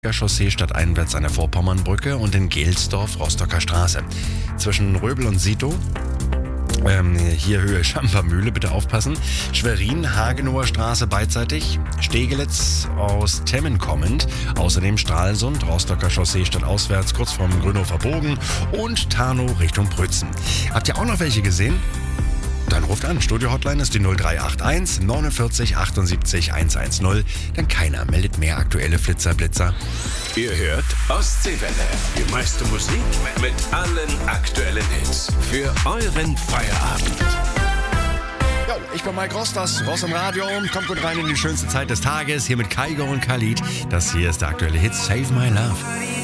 Chaussee stadteinwärts an der Vorpommernbrücke und in Gelsdorf, Rostocker Straße. Zwischen Röbel und Sito, hier Höhe Schampermühle, bitte aufpassen. Schwerin, Hagenower Straße beidseitig. Stegelitz aus Temmen kommend. Außerdem Stralsund, Rostocker Chaussee stadtauswärts, kurz vorm Grünhofer Bogen. Und Tarnow Richtung Prützen. Habt ihr auch noch welche gesehen? Dann ruft an. Studio-Hotline ist die 0381 49 78 110. Denn keiner meldet mehr aktuelle Flitzer-Blitzer. Ihr hört Ostseewelle. Die meiste Musik mit allen aktuellen Hits. Für euren Feierabend. Jo, ich bin Mike Ross, das Ross im Radio. Kommt gut rein in die schönste Zeit des Tages. Hier mit Kaigo und Khalid. Das hier ist der aktuelle Hit Save My Love.